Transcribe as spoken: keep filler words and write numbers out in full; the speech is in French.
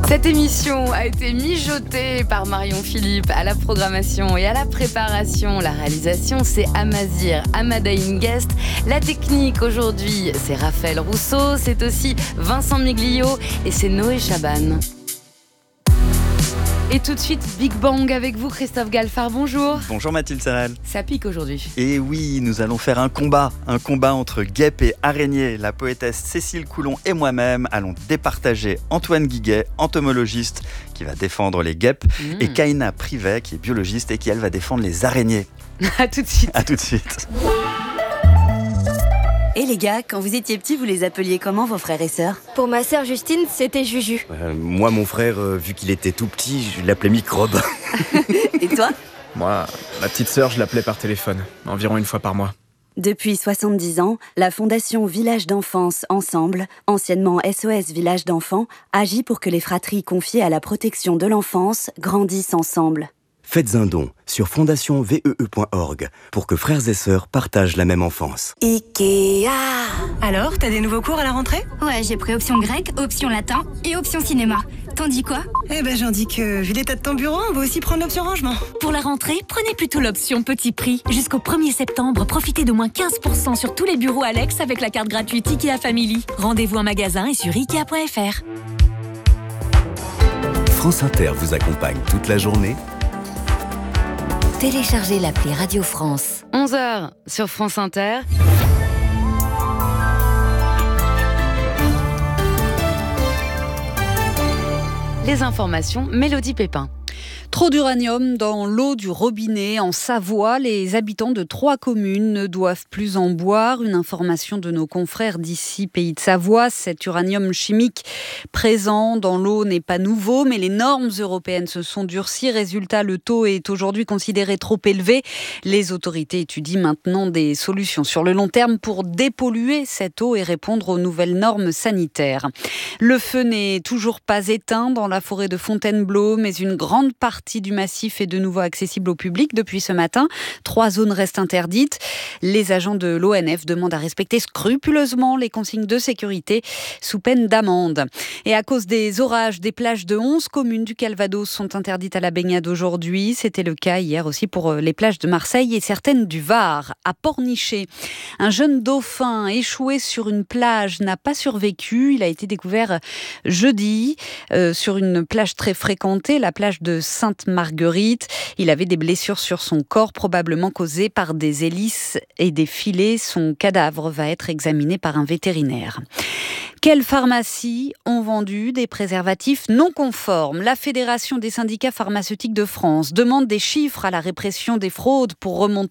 Cette émission a été mijotée par Marion Philippe à la programmation et à la préparation. La réalisation, c'est Amazir Amadaïn Guest. La technique aujourd'hui, c'est Raphaël Rousseau, c'est aussi Vincent Miglio et c'est Noé Chaban. Et tout de suite, Big Bang avec vous, Christophe Galfard, bonjour. Bonjour Mathilde Serral. Ça pique aujourd'hui. Et oui, nous allons faire un combat, un combat entre guêpes et araignées. La poétesse Cécile Coulon et moi-même allons départager Antoine Guiguet, entomologiste, qui va défendre les guêpes, mmh. et Kaina Privet, qui est biologiste et qui, elle, va défendre les araignées. À tout de suite. À tout de suite. Et les gars, quand vous étiez petits, vous les appeliez comment, vos frères et sœurs ? Pour ma sœur Justine, c'était Juju. Euh, moi, mon frère, euh, vu qu'il était tout petit, je l'appelais Microbe. Et toi ? Moi, ma petite sœur, je l'appelais par téléphone, environ une fois par mois. Depuis soixante-dix ans, la Fondation Village d'Enfance Ensemble, anciennement S O S Village d'Enfants, agit pour que les fratries confiées à la protection de l'enfance grandissent ensemble. Faites un don sur fondation vee point org pour que frères et sœurs partagent la même enfance. Ikea. Alors, t'as des nouveaux cours à la rentrée ? Ouais, j'ai pris option grec, option latin et option cinéma. T'en dis quoi ? Eh ben j'en dis que, vu l'état de ton bureau, on va aussi prendre l'option rangement. Pour la rentrée, prenez plutôt l'option petit prix. Jusqu'au premier septembre, profitez d'au moins quinze pour cent sur tous les bureaux Alex avec la carte gratuite Ikea Family. Rendez-vous en magasin et sur ikea point f r. France Inter vous accompagne toute la journée. Téléchargez l'appli Radio France. onze heures sur France Inter. Les informations, Mélodie Pépin. Trop d'uranium dans l'eau du robinet en Savoie. Les habitants de trois communes ne doivent plus en boire. Une information de nos confrères d'ici, Pays de Savoie. Cet uranium chimique présent dans l'eau n'est pas nouveau, mais les normes européennes se sont durcies. Résultat, le taux est aujourd'hui considéré trop élevé. Les autorités étudient maintenant des solutions sur le long terme pour dépolluer cette eau et répondre aux nouvelles normes sanitaires. Le feu n'est toujours pas éteint dans la forêt de Fontainebleau, mais une grande partie du massif est de nouveau accessible au public depuis ce matin. Trois zones restent interdites. Les agents de l'O N F demandent à respecter scrupuleusement les consignes de sécurité sous peine d'amende. Et à cause des orages, des plages de onze communes du Calvados sont interdites à la baignade aujourd'hui. C'était le cas hier aussi pour les plages de Marseille et certaines du Var. À Pornichet, un jeune dauphin échoué sur une plage n'a pas survécu. Il a été découvert jeudi euh, sur une plage très fréquentée, la plage de Sainte-Marguerite. Il avait des blessures sur son corps, probablement causées par des hélices et des filets. Son cadavre va être examiné par un vétérinaire. Quelles pharmacies ont vendu des préservatifs non conformes ? La Fédération des syndicats pharmaceutiques de France demande des chiffres à la répression des fraudes pour remonter